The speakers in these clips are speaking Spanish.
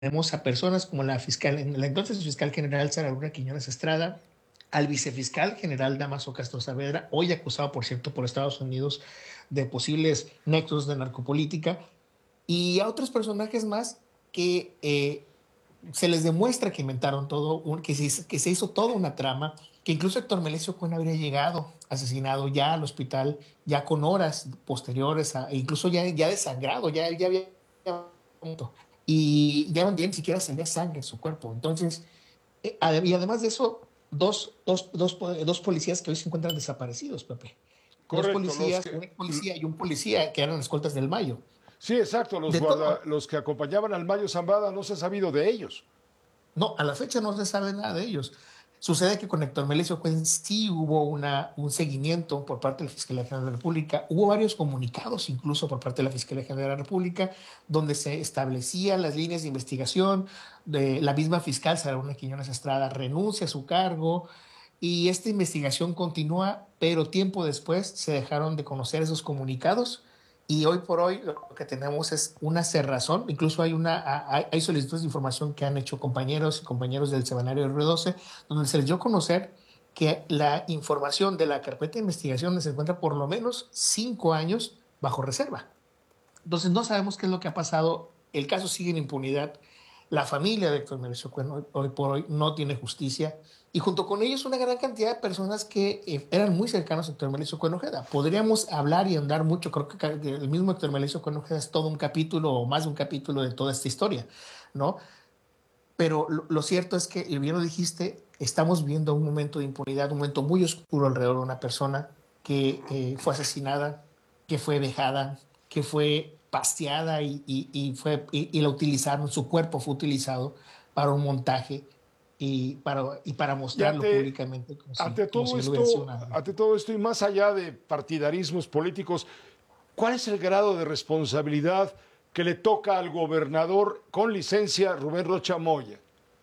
tenemos a personas como la entonces fiscal general Sara Luna Quiñones Estrada, al vicefiscal general Damaso Castro Saavedra, hoy acusado, por cierto, por Estados Unidos de posibles nexos de narcopolítica, y a otros personajes más que se les demuestra que inventaron todo, que se hizo toda una trama, que incluso Héctor Melesio Cuen habría llegado asesinado ya al hospital, ya con horas posteriores, incluso ya desangrado, ya había y ya ni siquiera salía sangre en su cuerpo. Entonces, y además de eso, dos policías que hoy se encuentran desaparecidos, Pepe. Dos Correcto, policías, un policía y un policía que eran escoltas del Mayo. Sí, exacto, los que acompañaban al Mayo Zambada, no se ha sabido de ellos. No, a la fecha no se sabe nada de ellos. Sucede que con Héctor Melesio Cuen sí hubo un seguimiento por parte de la Fiscalía General de la República. Hubo varios comunicados incluso por parte de la Fiscalía General de la República donde se establecían las líneas de investigación. La misma fiscal Sara Luna Quiñones Estrada renuncia a su cargo y esta investigación continúa, pero tiempo después se dejaron de conocer esos comunicados. Y hoy por hoy lo que tenemos es una cerrazón, incluso hay solicitudes de información que han hecho compañeros y compañeros del semanario R12, donde se les dio a conocer que la información de la carpeta de investigación se encuentra por lo menos 5 años bajo reserva. Entonces no sabemos qué es lo que ha pasado, el caso sigue en impunidad, la familia de Héctor Melesio Cuen hoy por hoy no tiene justicia, y junto con ellos una gran cantidad de personas que eran muy cercanos a Héctor Melesio Cuen Ojeda. Podríamos hablar y andar mucho, creo que el mismo Héctor Melesio Cuen Ojeda es todo un capítulo o más de un capítulo de toda esta historia, ¿no? Pero lo cierto es que, y bien lo dijiste, estamos viendo un momento de impunidad, un momento muy oscuro alrededor de una persona que fue asesinada, que fue vejada, que fue pasteada y la utilizaron, su cuerpo fue utilizado para un montaje y para mostrarlo públicamente como si no hubiera sido nada. Ante todo esto y más allá de partidarismos políticos, ¿cuál es el grado de responsabilidad que le toca al gobernador con licencia Rubén Rocha Moya?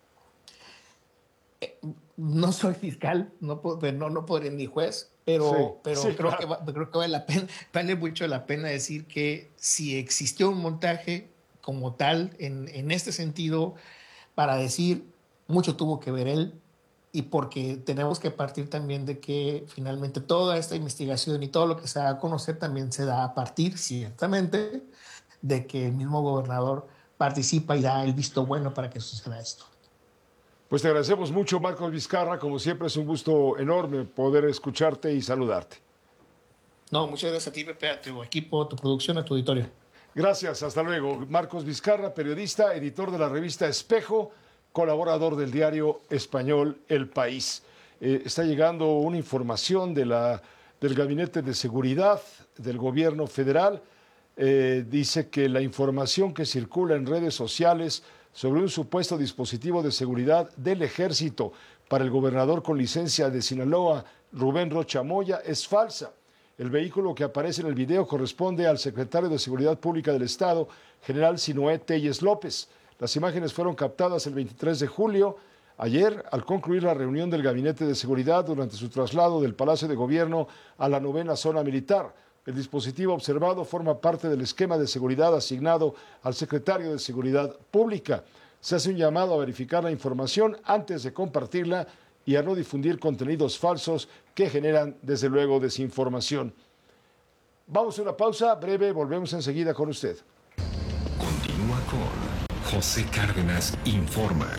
No soy fiscal, no podré ni juez, pero creo que vale mucho la pena decir que si existió un montaje como tal en este sentido, para decir mucho tuvo que ver él, y porque tenemos que partir también de que finalmente toda esta investigación y todo lo que se da a conocer también se da a partir, ciertamente, de que el mismo gobernador participa y da el visto bueno para que suceda esto. Pues te agradecemos mucho, Marcos Vizcarra. Como siempre, es un gusto enorme poder escucharte y saludarte. No, muchas gracias a ti, Pepe, a tu equipo, a tu producción, a tu auditorio. Gracias, hasta luego. Marcos Vizcarra, periodista, editor de la revista Espejo, colaborador del diario español El País. Está llegando una información del Gabinete de Seguridad del Gobierno Federal. Dice que la información que circula en redes sociales sobre un supuesto dispositivo de seguridad del Ejército para el gobernador con licencia de Sinaloa, Rubén Rocha Moya, es falsa. El vehículo que aparece en el video corresponde al secretario de Seguridad Pública del Estado, general Sinoé Telles López. Las imágenes fueron captadas el 23 de julio, ayer, al concluir la reunión del Gabinete de Seguridad durante su traslado del Palacio de Gobierno a la 9ª Zona Militar. El dispositivo observado forma parte del esquema de seguridad asignado al secretario de Seguridad Pública. Se hace un llamado a verificar la información antes de compartirla y a no difundir contenidos falsos que generan, desde luego, desinformación. Vamos a una pausa breve, volvemos enseguida con usted. Continúa con José Cárdenas Informa.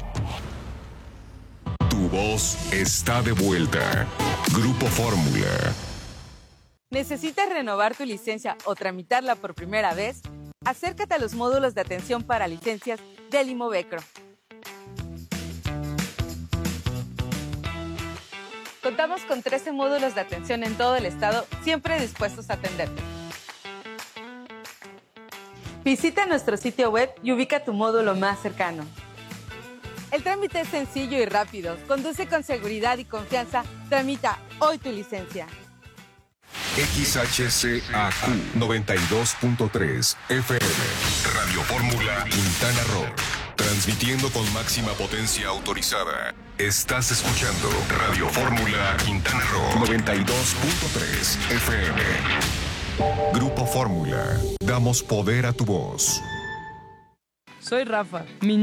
Tu voz está de vuelta. Grupo Fórmula. ¿Necesitas renovar tu licencia o tramitarla por primera vez? Acércate a los módulos de atención para licencias del Imovecro. Contamos con 13 módulos de atención en todo el estado, siempre dispuestos a atenderte. Visita nuestro sitio web y ubica tu módulo más cercano. El trámite es sencillo y rápido. Conduce con seguridad y confianza. Tramita hoy tu licencia. XHCAQ 92.3 FM Radio Fórmula Quintana Roo. Transmitiendo con máxima potencia autorizada. Estás escuchando Radio Fórmula Quintana Roo 92.3 FM. Grupo Fórmula. Damos poder a tu voz. Soy Rafa. Mi